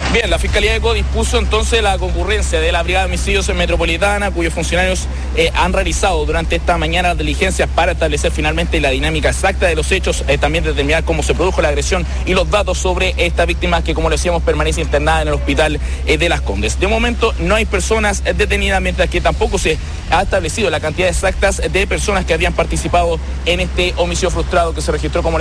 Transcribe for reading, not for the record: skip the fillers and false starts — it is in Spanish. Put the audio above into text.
Bien, la Fiscalía de ECO dispuso entonces la concurrencia de la Brigada de Homicidios Metropolitana, cuyos funcionarios han realizado durante esta mañana diligencias para establecer finalmente la dinámica exacta de los hechos, también determinar cómo se produjo la agresión y los datos sobre esta víctima que, como le decíamos, permanece internada en el hospital de Las Condes. De momento no hay personas detenidas, mientras que tampoco se ha establecido la cantidad exacta de personas que habían participado en este homicidio frustrado que se registró, como